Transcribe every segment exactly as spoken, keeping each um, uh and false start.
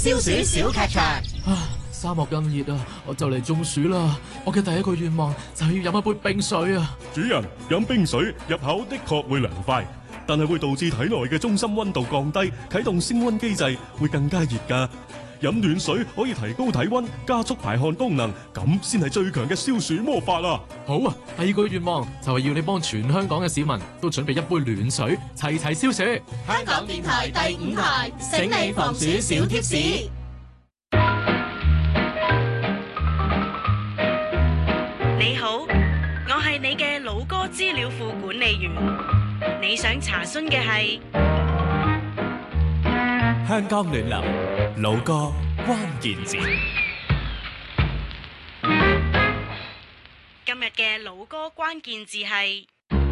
消暑小劇場。 啊！沙漠咁熱啊，我就嚟中暑啦！我嘅第一個願望就係要飲一杯冰水啊！ 主人，飲冰水入口的確會涼快，但係會導致體內嘅中心溫度降低，啟動升溫機制，會更加熱㗎。飲暖水可以提高體溫，加速排汗功能，咁先係最強嘅消暑魔法啊！ 好啊，第二個願望就係要你幫全香港嘅市民都準備一杯暖水，齊齊消暑。 香港電台第五台，醒你防暑小貼士。 你好，我係你嘅老歌資料庫管理員。你想查詢嘅係香江暖流老歌關鍵字。 今日嘅老歌關鍵字係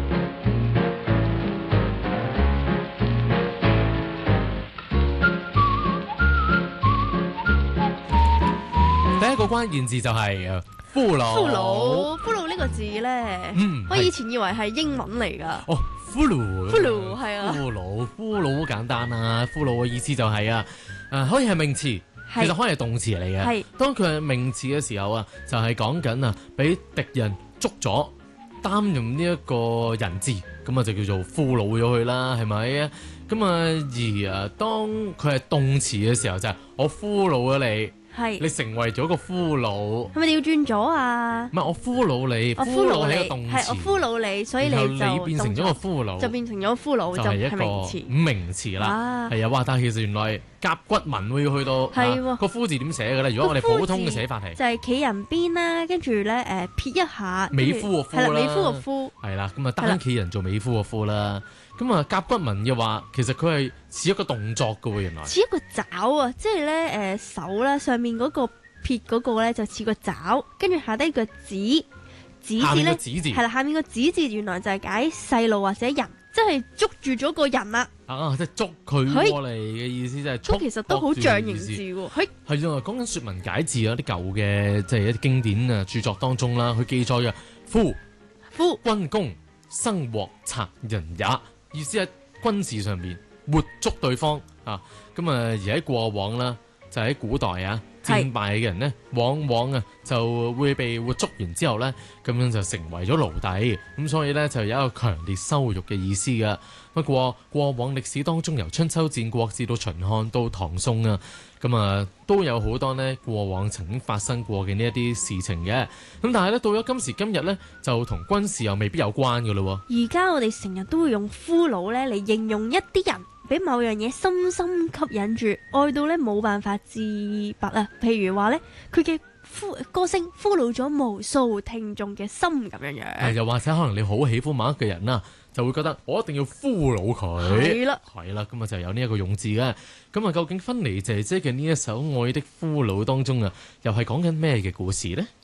第一個關鍵字就係俘虜。 俘虜，俘虜呢個字咧， 嗯， 我以前以為係英文嚟噶。 哦，俘虜， 俘虜係啊， 俘虜，俘虜好簡單啊！俘虜嘅意思就係啊，誒，可以係名詞，其實可以係動詞嚟嘅。 係當佢係名詞嘅時候啊，就係講緊啊，俾敵人捉咗，擔任呢一個人質，咁啊就叫做俘虜咗佢啦，係咪啊？咁啊而啊，當佢係動詞嘅時候就係我俘虜咗你。 係， 你成為咗個俘虜， 係咪你要轉咗啊？ 唔係我俘虜你， 我俘虜係一個動詞， 係我俘虜你，所以你就然後你變成咗個俘虜， 就變成咗俘虜，就係一個係名詞。 名詞啦。係啊，哇！但係其實原來甲骨文會要去到係喎個夫字點寫嘅咧？如果我哋普通嘅寫法係就係企人邊啦，跟住咧誒撇一下， 美夫個夫啦， 係啦，美夫個夫係啦，咁啊單企人做美夫個夫啦。咁啊甲骨文嘅話，其實佢係似一個動作嘅喎，原來似一個爪啊，即係咧誒手啦，上面嗰個撇嗰個咧就似個爪，跟住下低個指指字咧係啦，下面個指字原來就係解細路或者人，即係捉住咗個人啦。 啊，即係捉佢過嚟嘅意思，即係捉。 其實都好象形字喎。係係啊，講緊《說文解字》啊，啲舊嘅即係一啲經典啊著作當中啦，佢記載嘅夫夫軍功生獲賊人也，意思喺軍事上面活捉對方啊。咁啊，而喺過往啦，就喺古代啊。戰敗嘅人呢，往往啊就會被活捉完之後呢，咁樣就成為咗奴隸，咁所以呢，就有一個強烈羞辱嘅意思㗎。不過過往歷史當中，由春秋戰國至到秦漢到唐宋啊，咁啊都有好多呢過往曾經發生過嘅呢一啲事情嘅。咁但係呢，到咗今時今日呢，就同軍事又未必有關㗎咯。 而家我哋成日都會用俘虜呢嚟形容一啲人俾某樣嘢深深吸引住，愛到咧冇辦法自拔啊！譬如話咧，佢嘅俘歌聲俘虜咗無數聽眾嘅心咁樣樣。 又或者可能你好喜歡某一個人啦，就會覺得我一定要俘虜佢。 係啦， 係啦，咁啊就有呢一個用字嘅。咁啊，究竟芬妮姐姐嘅呢一首《愛的俘虜》當中啊，又係講緊咩嘅故事呢？